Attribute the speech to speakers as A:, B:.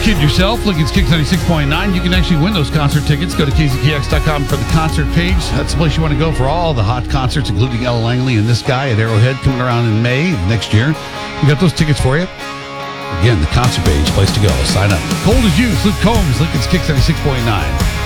A: Kid yourself. Lincoln's Kicks 96.9. You can actually win those concert tickets. Go to KZKX.com for the concert page. That's the place you want to go for all the hot concerts, including Ella Langley and this guy at Arrowhead coming around in May next year. We got those tickets for you. Again, the concert page, place to go. Sign up. Cold as Youth, Luke Combs, Lincoln's Kicks 96.9.